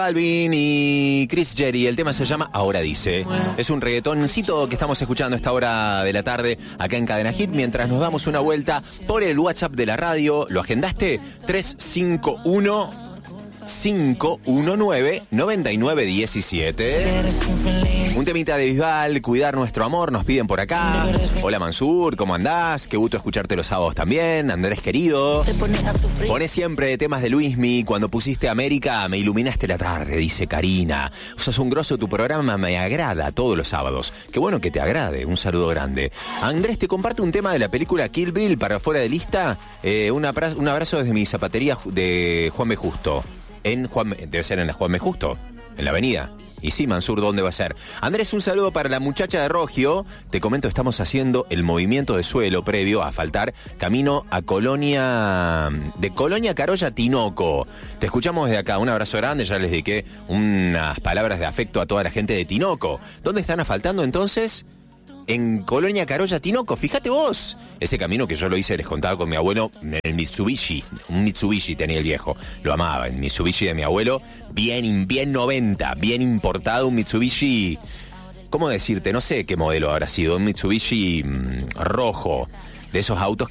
Balvin y Chris Jerry, el tema se llama Ahora Dice. Es un reggaetoncito que estamos escuchando a esta hora de la tarde acá en Cadena Hit, mientras nos damos una vuelta por el WhatsApp de la radio. ¿Lo agendaste? 351-519-9917. Un temita de Bisbal, Cuidar Nuestro Amor, nos piden por acá. Hola Mansur, ¿cómo andás? Qué gusto escucharte los sábados también. Andrés querido, pones siempre temas de Luismi. Cuando pusiste América me iluminaste la tarde, dice Karina. Sos un grosso, tu programa me agrada todos los sábados. Qué bueno que te agrade, un saludo grande. Andrés, te comparto un tema de la película Kill Bill para fuera de lista. Un abrazo desde mi zapatería de Juan B. Justo. Debe ser en la Juan B. Justo, en la avenida. Y sí, Mansur, ¿dónde va a ser? Andrés, un saludo para la muchacha de Rogio. Te comento, estamos haciendo el movimiento de suelo previo a asfaltar camino a Colonia Carolla, Tinoco. Te escuchamos desde acá. Un abrazo grande. Ya les dediqué unas palabras de afecto a toda la gente de Tinoco. ¿Dónde están asfaltando entonces? En Colonia Carolla, Tinoco, fíjate vos. Ese camino que yo lo hice, les contaba con mi abuelo, en el Mitsubishi. Un Mitsubishi tenía el viejo. Lo amaba, el Mitsubishi de mi abuelo. Bien 90, bien importado, un Mitsubishi. ¿Cómo decirte? No sé qué modelo habrá sido. Un Mitsubishi rojo. De esos autos